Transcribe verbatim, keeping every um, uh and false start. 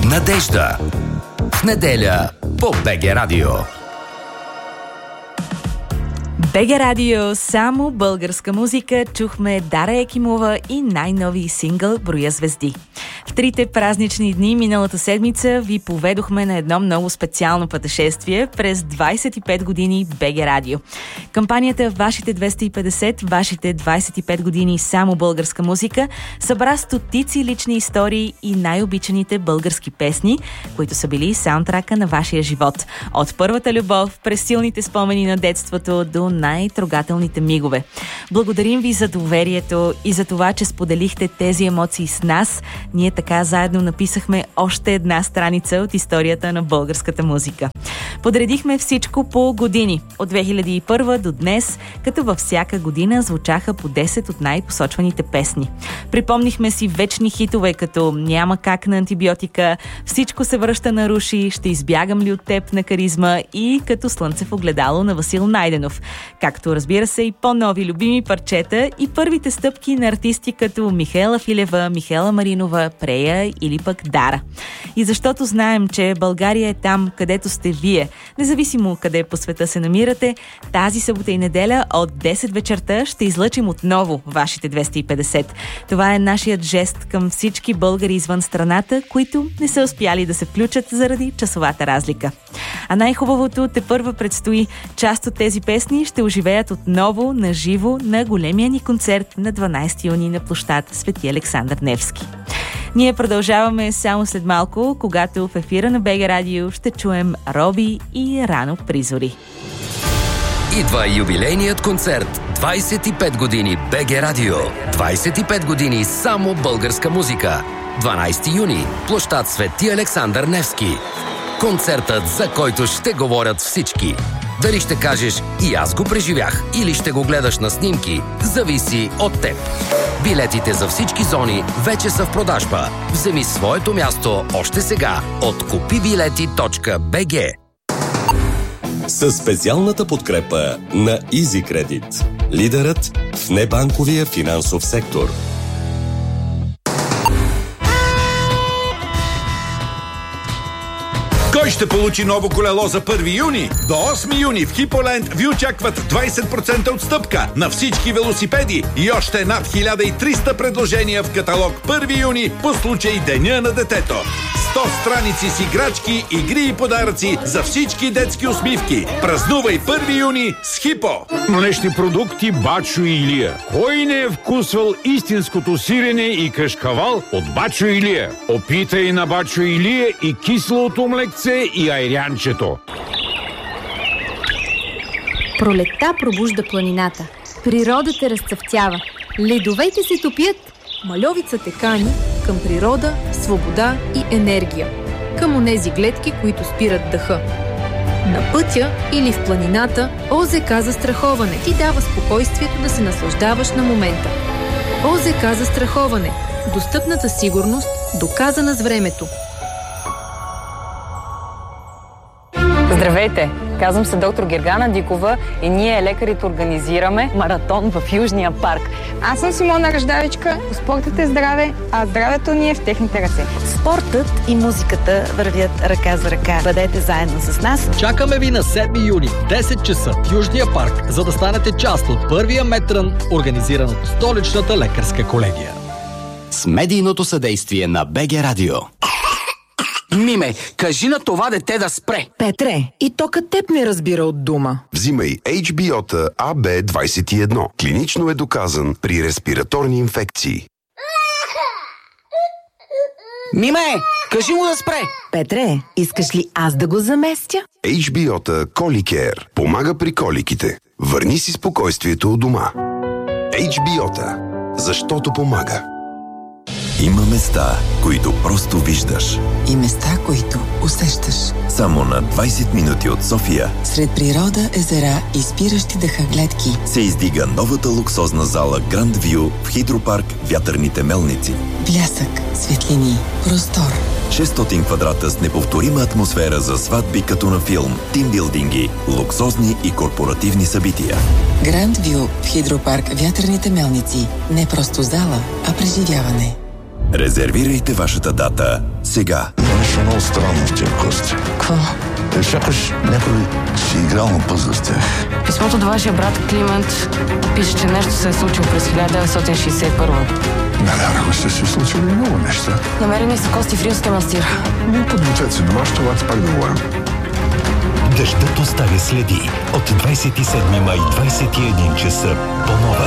Надежда. В неделя по БГ Радио. БГ Радио, само българска музика. Чухме Дара Екимова и най-нови сингъл "Броя звезди". В трите празнични дни миналата седмица ви поведохме на едно много специално пътешествие през двайсет и пет години БГ Радио. Кампанията "Вашите двеста и петдесет, вашите двайсет и пет години само българска музика" събра стотици лични истории и най-обичаните български песни, които са били саундтрака на вашия живот. От първата любов през силните спомени на детството до най-трогателните мигове. Благодарим ви за доверието и за това, че споделихте тези емоции с нас. Ние така заедно написахме още една страница от историята на българската музика. Подредихме всичко по години. От две хиляди и първа до днес, като във всяка година звучаха по десет от най-посочваните песни. Припомнихме си вечни хитове, като "Няма как" на Антибиотика, "Всичко се връща на Руши", "Ще избягам ли от теб" на Каризма и "Като слънце в огледало" на Васил Найденов. Както разбира се и по-нови любими парчета и първите стъпки на артисти като Михаела Филева, Михаела Маринова, Прея или пък Дара. И защото знаем, че България е там, където сте вие, независимо къде по света се намирате, тази събота и неделя от десет вечерта ще излъчим отново вашите двеста и петдесет. Това е нашият жест към всички българи извън страната, които не са успяли да се включат заради часовата разлика. А най-хубавото тепърва предстои. Част от тези песни ще оживеят отново на живо на големия ни концерт на дванайсети юни на площад Свети Александър Невски. Ние продължаваме само след малко, когато в ефира на БГ Радио ще чуем Роби и "Рано призори". Идва юбилейният концерт двайсет и пет години БГ Радио. двайсет и пет години само българска музика. дванайсети юни, площад Свети Александър Невски. Концертът, за който ще говорят всички. Дали ще кажеш "И аз го преживях" или ще го гледаш на снимки, зависи от теб. Билетите за всички зони вече са в продажба. Вземи своето място още сега от купи билети точка би джи. Със специалната подкрепа на EasyCredit, лидерът в небанковия финансов сектор. Кой ще получи ново колело за първи юни? До осми юни в Хиполенд ви очакват двайсет процента отстъпка на всички велосипеди и още над хиляда и триста предложения в каталог първи юни по случай Деня на детето. сто страници с играчки, игри и подаръци за всички детски усмивки. Празнувай първи юни с Хипо! Млечни продукти Бачо и Илия. Кой не е вкусвал истинското сирене и кашкавал от Бачо и Илия? Опитай на Бачо и Илия и киселото млекце и айрянчето. Пролетта пробужда планината. Природата разцъфтява. Ледовете се топят. Мальовицата кани към природа, свобода и енергия. Към онези гледки, които спират дъха. На пътя или в планината ОЗК Застраховане ти дава спокойствието да се наслаждаваш на момента. ОЗК Застраховане. Достъпната сигурност, доказана с времето. Здравейте! Казвам се доктор Гергана Дикова и ние, лекарите, организираме маратон в Южния парк. Аз съм Симона Ръждавичка. Спортът е здраве, а здравето ни е в техните ръце. Спортът и музиката вървят ръка за ръка. Бъдете заедно с нас. Чакаме ви на седми юни, десет часа в Южния парк, за да станете част от първия метрън, организиран от Столичната лекарска колегия. С медийното съдействие на БГ Радио. Миме, кажи на това дете да спре. Петре, и токът теб не разбира от дума. Взимай Ейч Би О-та А Б двайсет и едно. Клинично е доказан при респираторни инфекции. Миме, кажи му да спре. Петре, искаш ли аз да го заместя? Ейч Би О-та Коликер помага при коликите. Върни си спокойствието у дома. Ейч Би О-та. Защото помага. Има места, които просто виждаш. И места, които усещаш. Само на двайсет минути от София, сред природа, езера и спиращи дъха гледки, се издига новата луксозна зала Grand View в Хидропарк Вятърните мелници. Блясък, светлини, простор. шестстотин квадрата с неповторима атмосфера за сватби като на филм, тимбилдинги, луксозни и корпоративни събития. Grand View в Хидропарк Вятърните мелници. Не просто зала, а преживяване. Резервирайте вашата дата сега. Нещо много странно в тия кости. Какво? Е, сякаш някой си играл на пъзъл с тях. Писмото до вашия брат Климент пише, че нещо се е случило през хиляда деветстотин шейсет и първа. Навярно сте си случили много неща. Намерени са кости в Рилския манастир. Не подгответе се дома, ще обаче пак да говорим. Дъждът оставя следи. От двадесет и седми май, двадесет и един часа по Нова.